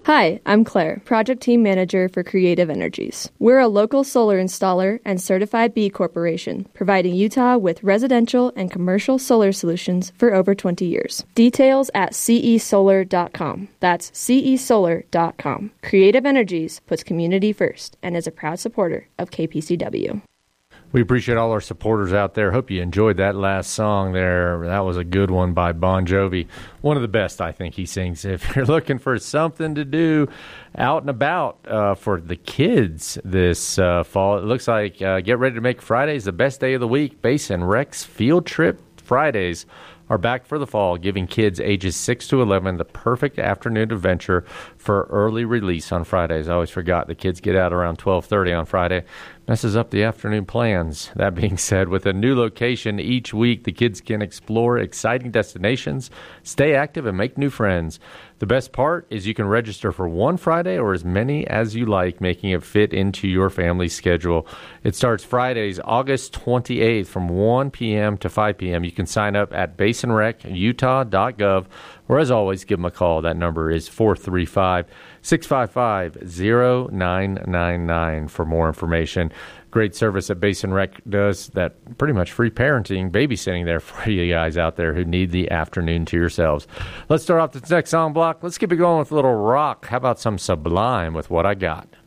Hi, I'm Claire, Project Team Manager for Creative Energies. We're a local solar installer and certified B Corporation, providing Utah with residential and commercial solar solutions for over 20 years. Details at cesolar.com. That's cesolar.com. Creative Energies puts community first and is a proud supporter of KPCW. We appreciate all our supporters out there. Hope you enjoyed that last song there. That was a good one by Bon Jovi. One of the best, I think, he sings. If you're looking for something to do out and about for the kids this fall, it looks like get ready to make Fridays the best day of the week. Base and Rex Field Trip Fridays are back for the fall, giving kids ages 6 to 11 the perfect afternoon adventure for early release on Fridays. I always forgot the kids get out around 12:30 on Friday. Messes up the afternoon plans. That being said, with a new location each week, the kids can explore exciting destinations, stay active, and make new friends. The best part is you can register for one Friday or as many as you like, making it fit into your family's schedule. It starts Fridays, August 28th from 1 p.m. to 5 p.m. You can sign up at basinrecutah.gov, or as always, give them a call. That number is 435-655-0999 for more information. Great service that Basin Rec does, that pretty much free parenting, babysitting there for you guys out there who need the afternoon to yourselves. Let's start off this next song block. Let's keep it going with a little rock. How about some Sublime with What I Got?